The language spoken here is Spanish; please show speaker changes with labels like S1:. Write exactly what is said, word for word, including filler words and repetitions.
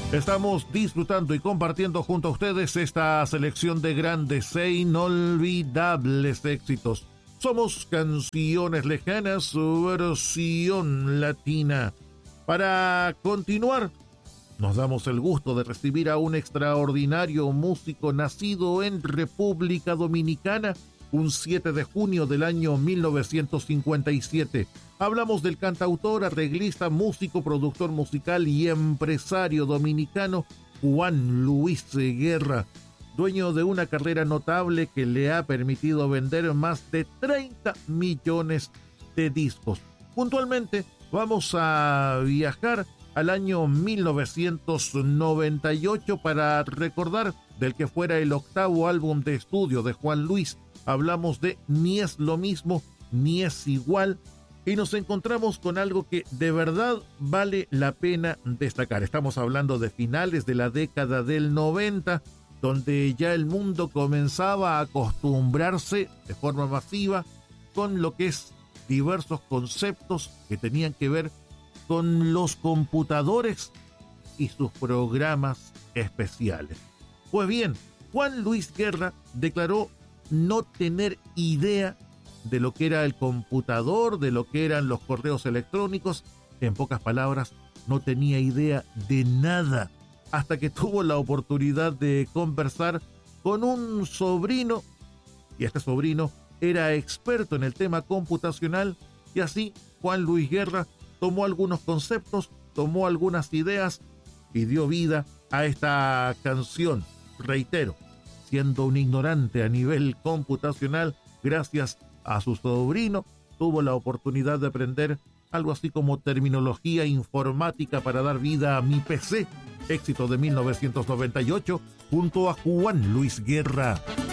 S1: Estamos disfrutando y compartiendo junto a ustedes esta selección de grandes e inolvidables éxitos. Somos Canciones Lejanas, versión latina. Para continuar, nos damos el gusto de recibir a un extraordinario músico nacido en República Dominicana un siete de junio del año mil novecientos cincuenta y siete. Hablamos del cantautor, arreglista, músico, productor musical y empresario dominicano Juan Luis Guerra, dueño de una carrera notable que le ha permitido vender más de treinta millones de discos. Puntualmente, vamos a viajar al año mil novecientos noventa y ocho para recordar del que fuera el octavo álbum de estudio de Juan Luis. Hablamos de Ni es lo mismo, ni es igual, y nos encontramos con algo que de verdad vale la pena destacar. Estamos hablando de finales de la década del noventa, donde ya el mundo comenzaba a acostumbrarse de forma masiva con lo que es diversos conceptos que tenían que ver con los computadores y sus programas especiales. Pues bien, Juan Luis Guerra declaró no tener idea de lo que era el computador, de lo que eran los correos electrónicos. En pocas palabras, no tenía idea de nada, hasta que tuvo la oportunidad de conversar con un sobrino, y este sobrino era experto en el tema computacional, y así Juan Luis Guerra tomó algunos conceptos, tomó algunas ideas y dio vida a esta canción. Reitero, siendo un ignorante a nivel computacional, gracias a su sobrino, tuvo la oportunidad de aprender algo así como terminología informática para dar vida a Mi P C, éxito de mil novecientos noventa y ocho, junto a Juan Luis Guerra.